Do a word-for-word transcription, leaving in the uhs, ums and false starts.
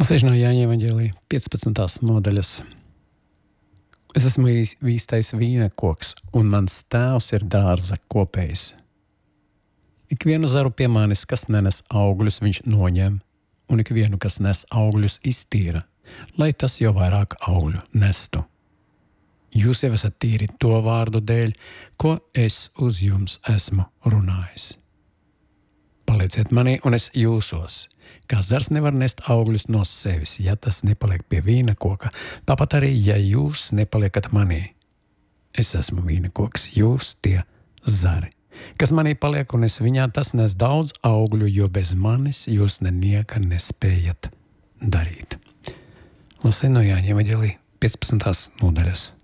Lasīšu no Jāņa evaņģēlija piecpadsmitās nodaļas. Es esmu īs- īstais vīnekoks, un mans tēvs ir dārza kopējs. Ikvienu zaru pie manis, kas nenes augļus, viņš noņem, un ikvienu, kas nes augļus, iztīra, lai tas jau vairāk augļu nestu. Jūs jau esat tīri to vārdu dēļ, ko es uz jums esmu runājis. Palieciet manī, un es jūsos. Kā zars nevar nest augļus no sevis, ja tas nepaliek pie vīna koka, tāpat arī, ja jūs nepaliekat manī. Es esmu vīna koks, jūs tie zari. Kas manī paliek, un es viņā, tas nes daudz augļu, jo bez manis jūs nenieka nespējat darīt. Lasīju no Jāņa evaņģēlija piecpadsmitās nodaļas.